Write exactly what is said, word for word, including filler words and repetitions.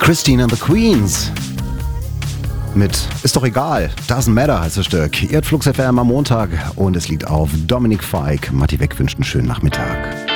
Christine and the Queens mit Ist doch egal, Doesn't Matter heißt das Stück. Ihr hört Flux F M am Montag und es liegt auf Dominik Feig. Matti Beck wünscht einen schönen Nachmittag.